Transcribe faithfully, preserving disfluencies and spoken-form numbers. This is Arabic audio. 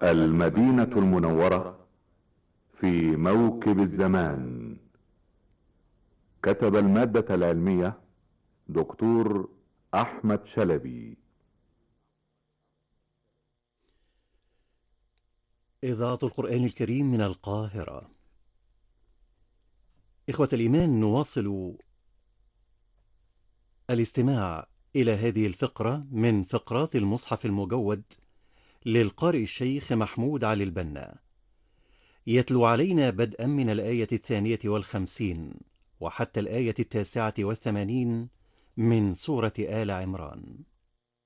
المدينة المنورة في موكب الزمان. كتب المادة العلمية دكتور أحمد شلبي. إذاعة القرآن الكريم من القاهرة. إخوة الإيمان، نواصل الاستماع إلى هذه الفقرة من فقرات المصحف المجود للقارئ الشيخ محمود علي البنا، يتلو علينا بدءا من الآية الثانية والخمسين وحتى الآية التاسعة والثمانين من سورة آل عمران.